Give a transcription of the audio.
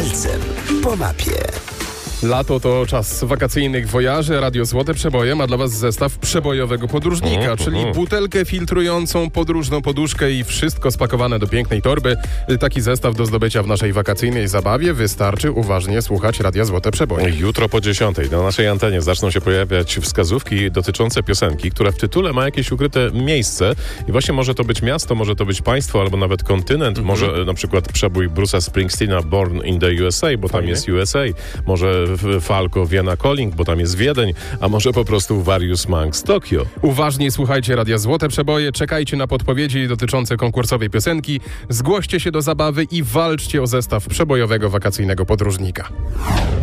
Palcem po mapie. Lato to czas wakacyjnych wojaży. Radio Złote Przeboje ma dla Was zestaw przebojowego podróżnika, czyli butelkę filtrującą, podróżną poduszkę i wszystko spakowane do pięknej torby. Taki zestaw do zdobycia w naszej wakacyjnej zabawie. Wystarczy uważnie słuchać Radia Złote Przeboje. Jutro po 10:00 na naszej antenie zaczną się pojawiać wskazówki dotyczące piosenki, która w tytule ma jakieś ukryte miejsce i właśnie może to być miasto, może to być państwo, albo nawet kontynent, może na przykład przebój Bruce'a Springsteena Born in the USA, bo tam jest USA, może Falco Vienna Calling, bo tam jest Wiedeń, a może po prostu Various Monks Tokio. Uważnie słuchajcie Radia Złote Przeboje, czekajcie na podpowiedzi dotyczące konkursowej piosenki, zgłoście się do zabawy i walczcie o zestaw przebojowego wakacyjnego podróżnika.